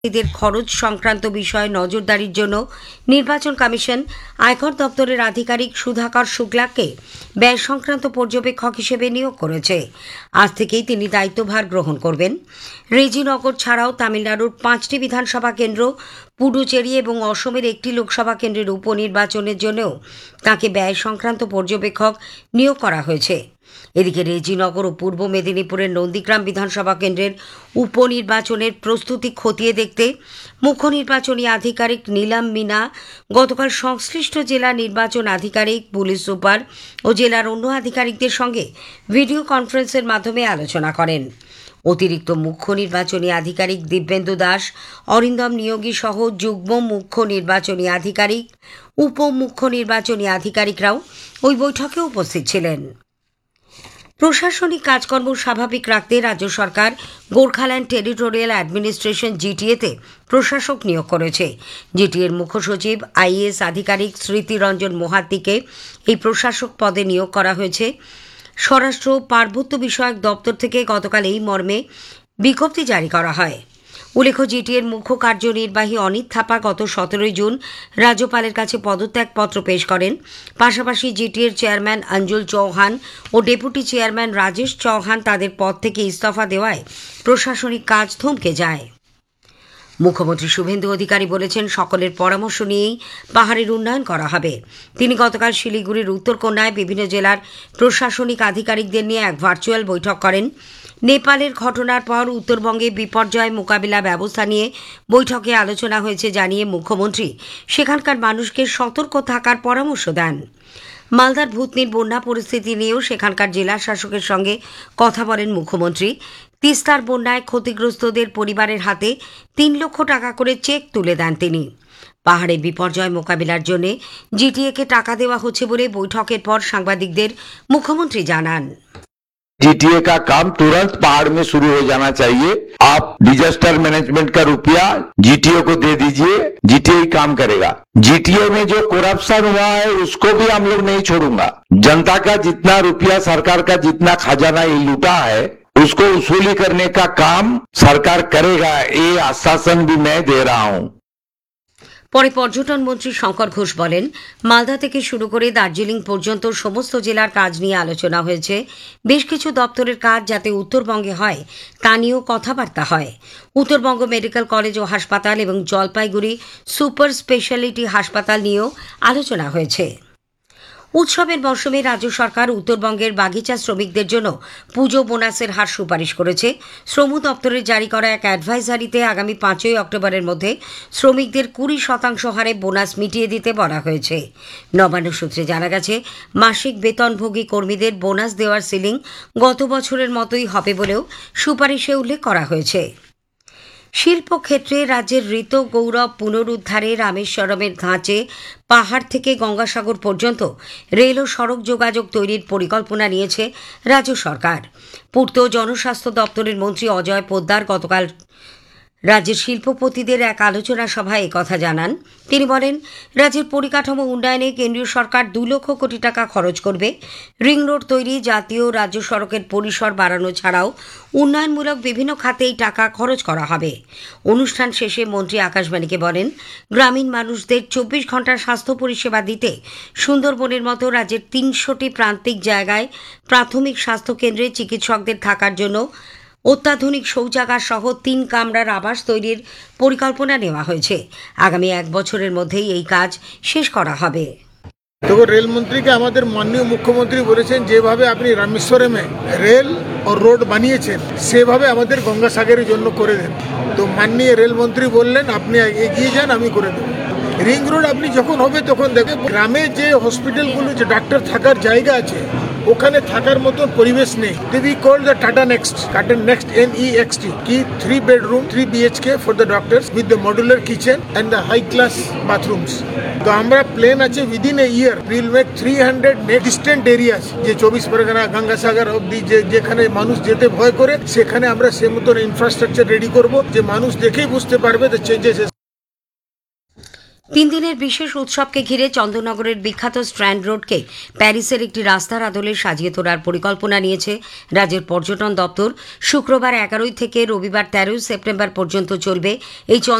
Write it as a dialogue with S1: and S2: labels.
S1: এদের খরচ সংক্রান্ত বিষয়ে নজরদারির জন্য নির্বাচন কমিশন আয়কর দপ্তরের আধিকারিক সুধাকর শুক্লাকে ব্যয় সংক্রান্ত পর্যবেক্ষক হিসেবে নিয়োগ করেছে। আজ থেকেই তিনি দায়িত্বভার গ্রহণ করবেন। রেজিনগর ছাড়াও তামিলনাড়ুর 5টি বিধানসভা কেন্দ্র, পুডুচেরি এবং অসমের একটি লোকসভা কেন্দ্রের উপনির্বাচনের জন্যও তাঁকে ব্যয় সংক্রান্ত পর্যবেক্ষক নিয়োগ করা হয়েছে। এদিকে রেজিনগর ও পূর্ব মেদিনীপুরের নন্দীগ্রাম বিধানসভা কেন্দ্রের উপনির্বাচনের প্রস্তুতি খতিয়ে দেখতে মুখ্য নির্বাচনী আধিকারিক নীলাম মিনা গতকাল সংশ্লিষ্ট জেলা নির্বাচন আধিকারিক, পুলিশ সুপার ও জেলার অন্য আধিকারিকদের সঙ্গে ভিডিও কনফারেন্সের মাধ্যমে আলোচনা করেন। অতিরিক্ত মুখ্য নির্বাচনী আধিকারিক দিব্যেন্দু দাস, অরিন্দম নিয়োগী সহ যুগ্ম মুখ্য নির্বাচনী আধিকারিক, উপ মুখ্য নির্বাচনী আধিকারিকরাও ওই বৈঠকে উপস্থিত ছিলেন। প্রশাসনিক কাজকর্ম স্বাভাবিক রাখতে রাজ্য সরকার গোর্খাল্যান্ড টেরিটোরিয়াল অ্যাডমিনিস্ট্রেশন জিটিএতে প্রশাসক নিয়োগ করেছে। জিটিএর মুখ্য সচিব আইএএস আধিকারিক স্মৃতি রঞ্জন মোহাত্তিকে এই প্রশাসক পদে নিয়োগ করা হয়েছে। স্বরাষ্ট্র পার্বত্য বিষয়ক দপ্তর থেকে গতকাল এই মর্মে বিজ্ঞপ্তি জারি করা হয়। উল্লেখ্য, জিটিএর মুখ্য কার্যনির্বাহী অনিত থাপা গত 17 জুন রাজ্যপালের কাছে পদত্যাগপত্র পেশ করেন। পাশাপাশি জিটিএর চেয়ারম্যান অঞ্জুল চৌহান ও ডেপুটি চেয়ারম্যান রাজেশ চৌহান তাদের পদ থেকে ইস্তফা দেওয়ায় প্রশাসনিক কাজ থমকে যায়। মুখ্যমন্ত্রী শুভেন্দু অধিকারী বলেছেন, সকলের পরামর্শ নিয়েই পাহাড়ের উন্নয়ন করা হবে। তিনি গতকাল শিলিগুড়ির উত্তরকন্যায় বিভিন্ন জেলার প্রশাসনিক আধিকারিকদের নিয়ে এক ভার্চুয়াল বৈঠক করেন। নেপালের ঘটনার পর উত্তরবঙ্গে বিপর্যয় মোকাবিলা ব্যবস্থা নিয়ে বৈঠকে আলোচনা হয়েছে জানিয়ে মুখ্যমন্ত্রী সেখানকার মানুষকে সতর্ক থাকার পরামর্শ দেন। মালদার ভূতনির বন্যা পরিস্থিতি নিয়েও সেখানকার জেলা শাসকের সঙ্গে কথা বলেন মুখ্যমন্ত্রী। তিস্তার বন্যায় ক্ষতিগ্রস্তদের পরিবারের হাতে 3 লক্ষ টাকা করে চেক তুলে দেন তিনি। পাহাড়ে বিপর্যয় মোকাবিলার জন্য জিটিএকে টাকা দেওয়া হচ্ছে বলে বৈঠকের পর সাংবাদিকদের মুখ্যমন্ত্রী জানান।
S2: जीटीए का काम तुरंत पहाड़ में शुरू हो जाना चाहिए। आप डिजास्टर मैनेजमेंट का रुपया जीटीए को दे दीजिए, जीटीए ही काम करेगा। जीटीए में जो करप्शन हुआ है उसको भी हम लोग नहीं छोड़ूंगा। जनता का जितना रुपया, सरकार का जितना खजाना ये लूटा है, उसको वसूली करने का काम सरकार करेगा, ये आश्वासन भी मैं दे रहा हूँ।
S1: পরে পর্যটন মন্ত্রী শঙ্কর ঘোষ বলেন, মালদা থেকে শুরু করে দার্জিলিং পর্যন্ত সমস্ত জেলার কাজ নিয়ে আলোচনা হয়েছে। বেশ কিছু দপ্তরের কাজ যাতে উত্তরবঙ্গে হয় তা নিয়েও কথাবার্তা হয়। উত্তরবঙ্গ মেডিকেল কলেজ ও হাসপাতাল এবং জলপাইগুড়ি সুপার স্পেশালিটি হাসপাতাল নিয়েও আলোচনা হয়েছে। উৎসবের মরশুমে রাজ্য সরকার উত্তরবঙ্গের বাগিচা শ্রমিকদের জন্য পুজো বোনাসের হার সুপারিশ করেছে। শ্রম দপ্তরের জারি করা এক অ্যাডভাইজারিতে আগামী 5 অক্টোবরের মধ্যে শ্রমিকদের 20% হারে বোনাস মিটিয়ে দিতে বলা হয়েছে। নবান্ন সূত্রে জানা গেছে, মাসিক বেতনভোগী কর্মীদের বোনাস দেওয়ার সিলিং গত বছরের মতোই হবে বলেও সুপারিশে উল্লেখ করা হয়েছে। শিল্পক্ষেত্রে রাজ্যের ঋত গৌরব পুনরুদ্ধারে রামেশ্বরমের ধাঁচে পাহাড় থেকে গঙ্গাসাগর পর্যন্ত রেল ও সড়ক যোগাযোগ তৈরির পরিকল্পনা নিয়েছে রাজ্য সরকার। পূর্ত জনস্বাস্থ্য দপ্তরের মন্ত্রী অজয় পোদ্দার গতকাল রাজ্যের শিল্পপতিদের এক আলোচনা সভায় একথা জানান। তিনি বলেন, রাজ্যের পরিকাঠামো উন্নয়নে কেন্দ্রীয় সরকার 2 লক্ষ কোটি টাকা খরচ করবে। রিং রোড তৈরি, জাতীয় রাজ্য সড়কের পরিসর বাড়ানো ছাড়াও উন্নয়নমূলক বিভিন্ন খাতে এই টাকা খরচ করা হবে। অনুষ্ঠান শেষে মন্ত্রী আকাশবাণীকে বলেন, গ্রামীণ মানুষদের 24 ঘন্টার স্বাস্থ্য পরিষেবা দিতে সুন্দরবনের মতো রাজ্যের 300টি প্রান্তিক জায়গায় প্রাথমিক স্বাস্থ্যকেন্দ্রে চিকিৎসকদের থাকার জন্য অত্যাধুনিক শৌচাগার সহ 3 কামরার আবাস তৈরির পরিকল্পনা নেওয়া হয়েছে। আগামী 1 বছরের মধ্যেই এই কাজ শেষ করা হবে।
S3: দেখো, রেলমন্ত্রীকে আমাদের মাননীয় মুখ্যমন্ত্রী বলেছেন, যেভাবে আপনি রামেশ্বরমে রেল ও রোড বানিয়েছেন সেভাবে আমাদের গঙ্গাসাগরের জন্য করে দেন। তো মাননীয় রেলমন্ত্রী বললেন, আপনি এগিয়ে যান, আমি করে দেব। রিং রোড আপনি যখন হবে তখন দেখবেন গ্রামে যে হসপিটালগুলো, যে ডাক্তার থাকার জায়গা আছে, ওখানে থাকার মতো পরিবেশ নেই। We call the Tata Next NEXT কি 3 bedroom 3 BHK for the doctors with the modular kitchen and the high class bathrooms. তো আমরা প্ল্যান আছে within a year we will make 300 distant areas, যে 24 পরগনা গঙ্গাসাগর অবধি যেখানে মানুষ যেতে ভয় করে সেখানে আমরা সে মতন ইনফ্রাস্ট্রাকচার রেডি করব যে মানুষ দেখেই বুঝতে পারবে the changes.
S1: তিন দিনের বিশেষ উৎসবকে ঘিরে চন্দননগরের বিখ্যাত স্ট্র্যান্ড রোডকে প্যারিসের একটি রাস্তার আদলে সাজিয়ে তোলার পরিকল্পনা নিয়েছে রাজ্যের পর্যটন দপ্তর। শুক্রবার 11 থেকে রবিবার 13 সেপ্টেম্বর পর্যন্ত চলবে এই